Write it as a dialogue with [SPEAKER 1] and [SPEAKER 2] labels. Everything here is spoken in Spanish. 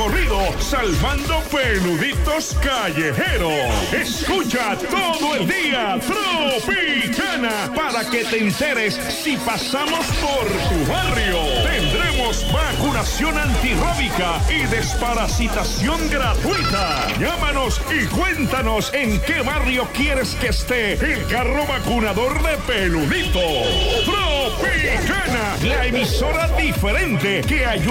[SPEAKER 1] recorrido salvando peluditos callejeros. Escucha todo el día Tropicana para que te enteres si pasamos por tu barrio. Tendremos vacunación antirrábica y desparasitación gratuita. Llámanos y cuéntanos en qué barrio quieres que esté el carro vacunador de peludito. Tropicana, la emisora diferente que ayuda